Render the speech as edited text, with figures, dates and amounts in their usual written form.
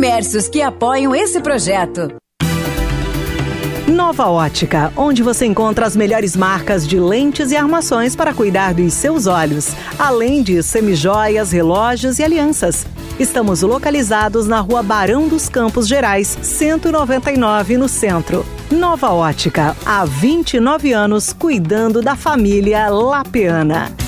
comércios que apoiam esse projeto. Nova Ótica, onde você encontra as melhores marcas de lentes e armações para cuidar dos seus olhos, além de semijoias, relógios e alianças. Estamos localizados na Rua Barão dos Campos Gerais, 199, no centro. Nova Ótica, há 29 anos cuidando da família Lapeana.